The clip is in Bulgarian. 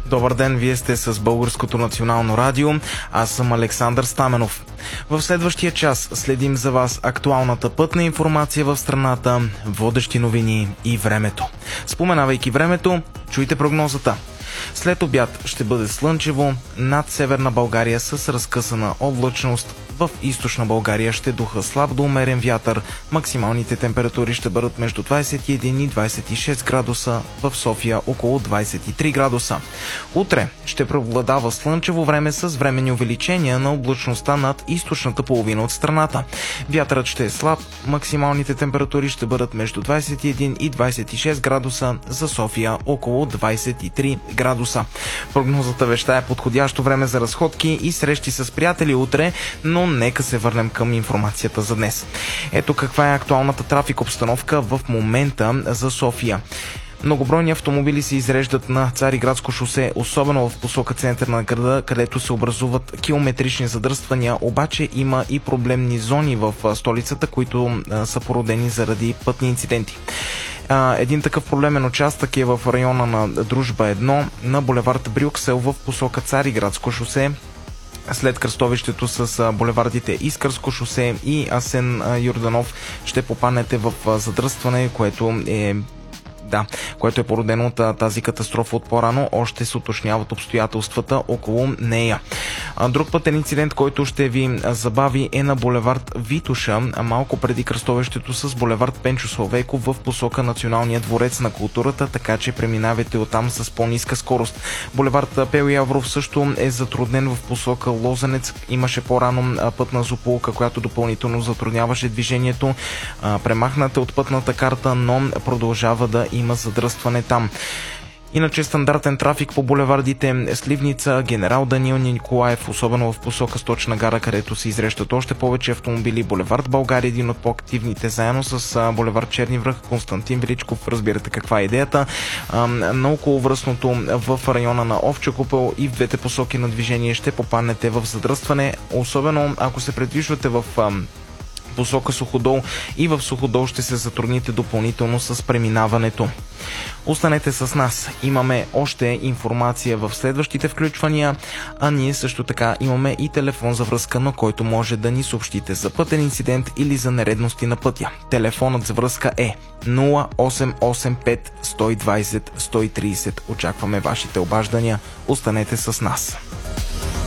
Добър ден, вие сте с Българското национално радио. Аз съм Александър Стаменов. В следващия час следим за вас актуалната пътна информация в страната, водещи новини и времето. Споменавайки времето, чуйте прогнозата. След обяд ще бъде слънчево над северна България с разкъсана облачност. В източна България ще духа слаб до умерен вятър. Максималните температури ще бъдат между 21 и 26 градуса, в София около 23 градуса. Утре ще преобладава слънчево време с временни увеличения на облачността над източната половина от страната. Вятърът ще е слаб, максималните температури ще бъдат между 21 и 26 градуса, за София около 23 градуса. Прогнозата вещае подходящо време за разходки и срещи с приятели утре, но нека се върнем към информацията за днес. Ето каква е актуалната трафик обстановка в момента за София. Многобройни автомобили се изреждат на Цариградско шосе, особено в посока център на града, където се образуват километрични задръствания, обаче има и проблемни зони в столицата, които са породени заради пътни инциденти. Един такъв проблемен участък е в района на Дружба 1 на булевард Брюксел в посока Цариградско шосе, след кръстовището с булевардите Искърско шосе и Асен Йорданов ще попаднете в задръстване, което е породено от тази катастрофа от по-рано. Още се уточняват обстоятелствата около нея. Друг пътен инцидент, който ще ви забави, е на булевард Витоша, малко преди кръстовището с булевард Пенчо Славейков в посока Националния дворец на културата, така че преминавайте оттам с по-ниска скорост. Булевард Пел Явров също е затруднен в посока Лозенец. Имаше по-рано пътна злополука, която допълнително затрудняваше движението. Премахната от пътната карта, но продължава да има задръстване там. Иначе стандартен трафик по булевардите Сливница, Генерал Даниил Николаев, особено в посока Сточна гара, където се изрещат още повече автомобили. Булевард България, един от по-активните, заедно с булевард Черни връх, Константин Величков, разбирате каква е идеята. На околовръстното в района на Овча купел и в двете посоки на движение ще попаднете в задръстване, особено ако се предвижвате в посока Суходол и в Суходол ще се затрудните допълнително с преминаването. Останете с нас. Имаме още информация в следващите включвания, а ние също така имаме и телефон за връзка, на който може да ни съобщите за пътен инцидент или за нередности на пътя. Телефонът за връзка е 0885 120 130. Очакваме вашите обаждания. Останете с нас.